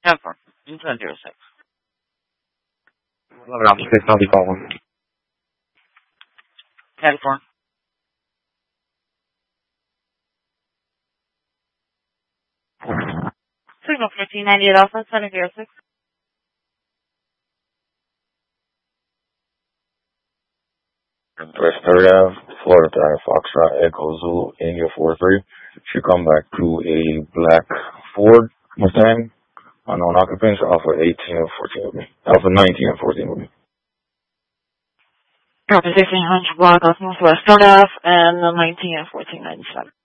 Confirm. Intent 06. 11 Alpha 6, I'll be following. Confirm. Signal 1498 Alpha, 706. West 3rd Ave, Florida Drive, Foxtrot, Echo Zulu, India 43. Should come back to a black Ford Mustang, unknown occupants, Alpha 18 and 14 with me. Alpha 19 and 14 with me. Copy 1600 block off Northwest 3rd Ave and the 19 and 1497.